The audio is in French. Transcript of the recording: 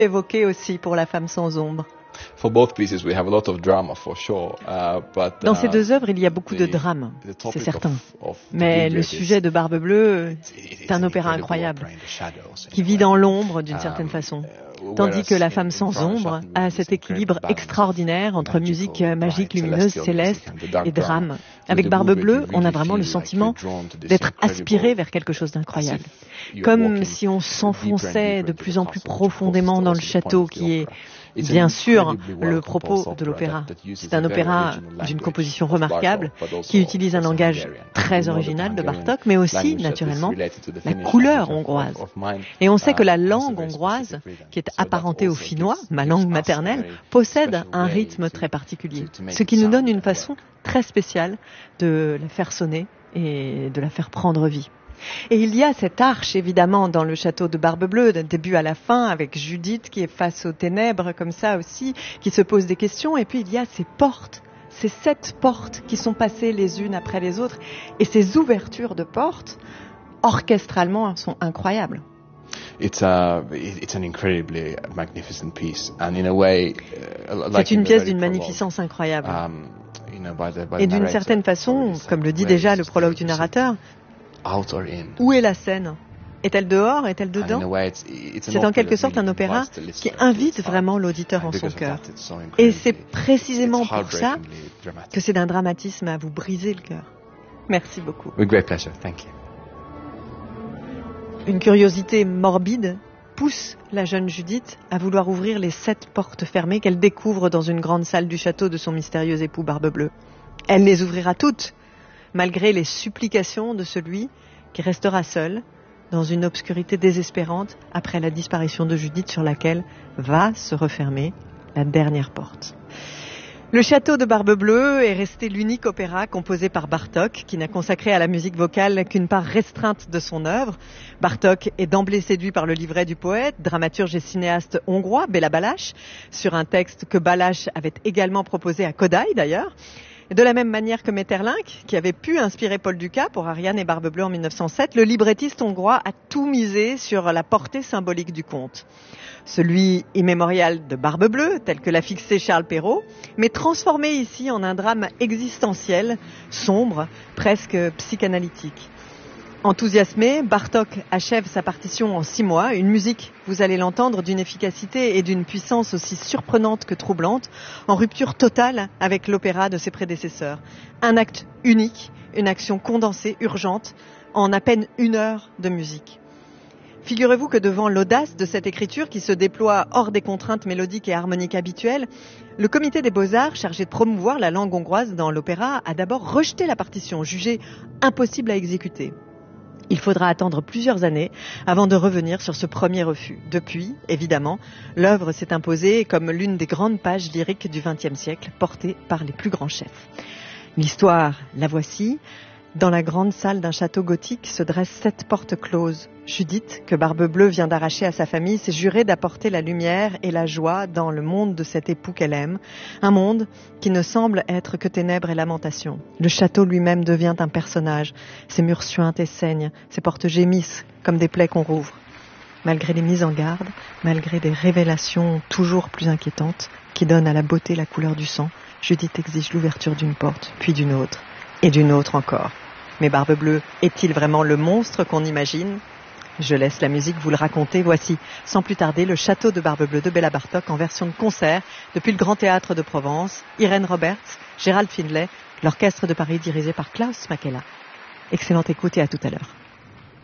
évoqué aussi pour La femme sans ombre? Dans ces deux œuvres, il y a beaucoup de drame, c'est certain. Mais le sujet de Barbe Bleue est un opéra incroyable, qui vit dans l'ombre d'une certaine façon. Tandis que La femme sans ombre a cet équilibre extraordinaire entre musique magique, lumineuse, céleste et drame. Avec Barbe Bleue, on a vraiment le sentiment d'être aspiré vers quelque chose d'incroyable. Comme si on s'enfonçait de plus en plus profondément dans le château qui est bien sûr le propos de l'opéra. C'est un opéra d'une composition remarquable qui utilise un langage très original de Bartók, mais aussi, naturellement, la couleur hongroise. Et on sait que la langue hongroise, qui est apparentée au finnois, ma langue maternelle, possède un rythme très particulier, ce qui nous donne une façon très spéciale de la faire sonner et de la faire prendre vie. Et il y a cette arche, évidemment, dans le château de Barbe Bleue, d'un début à la fin, avec Judith qui est face aux ténèbres, comme ça aussi, qui se pose des questions. Et puis, il y a ces portes, ces 7 portes qui sont passées les unes après les autres. Et ces ouvertures de portes, orchestralement, sont incroyables. C'est une pièce d'une magnificence incroyable. Et d'une certaine façon, comme le dit déjà le prologue du narrateur, où est la scène? Est-elle dehors? Est-elle dedans? C'est en quelque sorte un opéra qui invite vraiment l'auditeur en son cœur. Et c'est précisément pour ça que c'est d'un dramatisme à vous briser le cœur. Merci beaucoup. With great pleasure. Thank you. Une curiosité morbide pousse la jeune Judith à vouloir ouvrir les 7 portes fermées qu'elle découvre dans une grande salle du château de son mystérieux époux Barbe Bleue. Elle les ouvrira toutes, malgré les supplications de celui qui restera seul dans une obscurité désespérante après la disparition de Judith, sur laquelle va se refermer la dernière porte. Le château de Barbe Bleue est resté l'unique opéra composé par Bartók, qui n'a consacré à la musique vocale qu'une part restreinte de son œuvre. Bartók est d'emblée séduit par le livret du poète, dramaturge et cinéaste hongrois, Béla Balázs, sur un texte que Balázs avait également proposé à Kodály d'ailleurs. De la même manière que Maeterlinck, qui avait pu inspirer Paul Dukas pour Ariane et Barbe Bleue en 1907, le librettiste hongrois a tout misé sur la portée symbolique du conte. Celui immémorial de Barbe Bleue, tel que l'a fixé Charles Perrault, mais transformé ici en un drame existentiel, sombre, presque psychanalytique. Enthousiasmé, Bartók achève sa partition en 6 mois, une musique, vous allez l'entendre, d'une efficacité et d'une puissance aussi surprenante que troublante, en rupture totale avec l'opéra de ses prédécesseurs. Un acte unique, une action condensée, urgente, en à peine 1 heure de musique. Figurez-vous que devant l'audace de cette écriture qui se déploie hors des contraintes mélodiques et harmoniques habituelles, le comité des Beaux-Arts, chargé de promouvoir la langue hongroise dans l'opéra, a d'abord rejeté la partition, jugée impossible à exécuter. Il faudra attendre plusieurs années avant de revenir sur ce premier refus. Depuis, évidemment, l'œuvre s'est imposée comme l'une des grandes pages lyriques du XXe siècle, portée par les plus grands chefs. L'histoire, la voici. Dans la grande salle d'un château gothique se dressent 7 portes closes. Judith, que Barbe Bleue vient d'arracher à sa famille, s'est jurée d'apporter la lumière et la joie dans le monde de cet époux qu'elle aime. Un monde qui ne semble être que ténèbres et lamentations. Le château lui-même devient un personnage. Ses murs suintent et saignent, ses portes gémissent comme des plaies qu'on rouvre. Malgré les mises en garde, malgré des révélations toujours plus inquiétantes qui donnent à la beauté la couleur du sang, Judith exige l'ouverture d'une porte, puis d'une autre, et d'une autre encore. Mais Barbe Bleue est-il vraiment le monstre qu'on imagine ? Je laisse la musique vous le raconter. Voici, sans plus tarder, le château de Barbe Bleue de Béla Bartók en version de concert depuis le Grand Théâtre de Provence. Irène Roberts, Gérald Findlay, l'Orchestre de Paris dirigé par Klaus Makela. Excellente écoute et à tout à l'heure.